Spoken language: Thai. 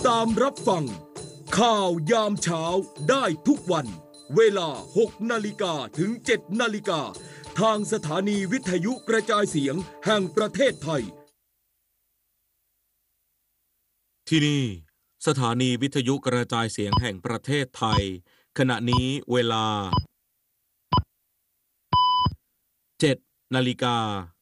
ตามรับฟังข่าวยามเช้าได้ทุกวันเวลา 6 นาฬิกาถึง 7 นาฬิกาทางสถานีวิทยุกระจายเสียงแห่งประเทศไทยที่นี่สถานีวิทยุกระจายเสียงแห่งประเทศไทยขณะนี้เวลา 7 นาฬิกา